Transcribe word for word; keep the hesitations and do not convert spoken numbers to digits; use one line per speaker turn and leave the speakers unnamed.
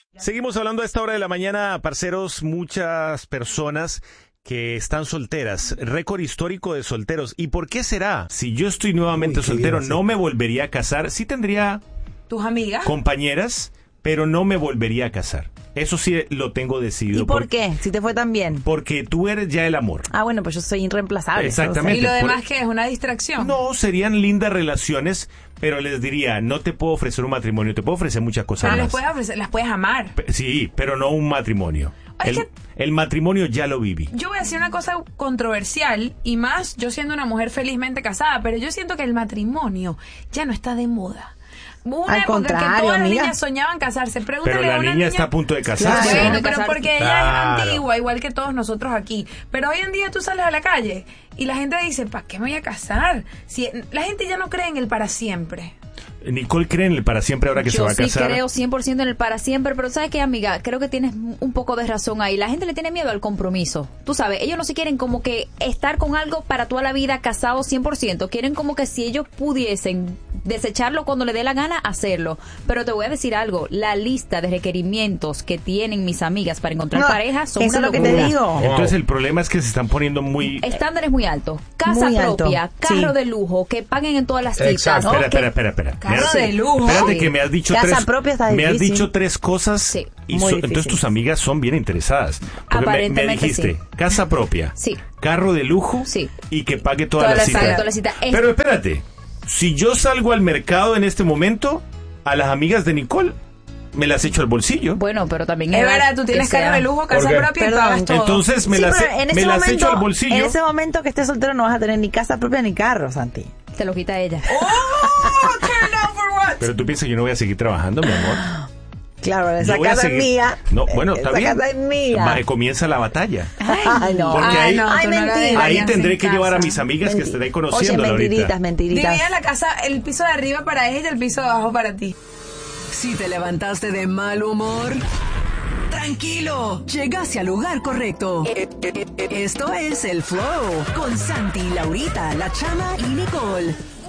Seguimos hablando a esta hora de la mañana, parceros, muchas personas que están solteras, récord histórico de solteros. ¿Y por qué será? Si yo estoy nuevamente Uy, soltero, no me volvería a casar. Sí tendría
tus amigas,
compañeras, pero no me volvería a casar. Eso sí lo tengo decidido.
¿Y por, por qué? Si te fue tan bien.
Porque tú eres ya el amor.
Ah, bueno, pues yo soy irreemplazable.
Exactamente.
¿Y lo demás
por...
qué es? ¿Una distracción?
No, serían lindas relaciones, pero les diría, no te puedo ofrecer un matrimonio, te puedo ofrecer muchas cosas
pero
más.
Les puedes ofrecer, las puedes amar.
Sí, pero no un matrimonio. El, que... el matrimonio ya lo viví.
Yo voy a decir una cosa controversial, y más yo siendo una mujer felizmente casada, pero yo siento que el matrimonio ya no está de moda. Hubo una
Al
época
contrario,
que todas
amiga.
las niñas soñaban casarse. Pregúntale
pero la
a una
niña,
niña
está a punto de casarse.
Bueno,
Claro,
pero
casarse.
porque ella
Claro.
es antigua, igual que todos nosotros aquí. Pero hoy en día tú sales a la calle y la gente dice, ¿para qué me voy a casar? Si la gente ya no cree en el para siempre.
Nicole cree en el para siempre ahora que
Yo
se va a
sí
casar.
creo cien por ciento en el para siempre, pero ¿sabes qué, amiga? Creo que tienes un poco de razón ahí. La gente le tiene miedo al compromiso. Tú sabes, ellos no se quieren como que estar con algo para toda la vida casados cien por ciento. Quieren como que si ellos pudiesen desecharlo cuando le dé la gana, hacerlo. Pero te voy a decir algo, la lista de requerimientos que tienen mis amigas para encontrar
No,
pareja son
eso
una
es lo que
locura.
te digo.
Entonces el problema es que se están poniendo muy...
Estándares muy altos. Casa
Muy alto,
propia, carro
sí.
de lujo, que paguen en todas las citas.
Exacto.
¿no?
Espera,
Que-
espera, espera, espera.
Carro
Me has-
de lujo.
Espérate
Sí.
que me has dicho
Casa
tres...
propia está
me has
difícil.
dicho tres cosas
Sí.
y
Muy
so-
difícil.
entonces tus amigas son bien interesadas. Porque me, me
Aparentemente
dijiste,
sí.
casa propia,
Sí.
carro de lujo
Sí.
y que pague todas
Todas
las
las
citas.
citas, todas las citas. Es-
Pero espérate, si yo salgo al mercado en este momento, a las amigas de Nicole me las echo al bolsillo.
Bueno, pero también
Es
era
verdad, tú tienes
que sea-
carro de lujo, casa
¿Por qué?
propia y
Perdón.
pagas todo.
Entonces me
Sí,
las,
pero
he-
en ese
me las
momento-
echo al bolsillo.
En ese momento que estés soltero no vas a tener ni casa propia ni carro, Santi.
Te lo quita ella.
¡Oh! Turn down for what?
Pero tú piensas que yo no voy a seguir trabajando, mi amor.
Claro, esa
Yo voy a
casa
seguir-
es mía.
No, bueno, está
esa
bien.
casa es mía.
Ma- Comienza la batalla.
Ay, no.
Porque ahí-
no,
Ay,
tú no la
mentira.
dejarías
Ahí
en
tendré que
casa.
llevar a mis amigas que
Menti-
estaré
Oye,
conociéndola
mentiritas,
ahorita.
mentiritas.
Divide la casa, el piso de arriba para ella y el piso de abajo para ti.
Si te levantaste de mal humor, tranquilo, llegaste al lugar correcto. Esto es El Flow con Santi, Laurita, La Chama y Nicole.